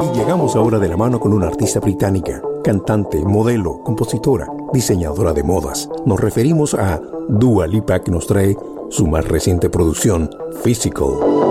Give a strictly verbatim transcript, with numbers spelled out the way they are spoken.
Y llegamos ahora de la mano con una artista británica, cantante, modelo, compositora, diseñadora de modas. Nos referimos a Dua Lipa, que nos trae su más reciente producción, Physical.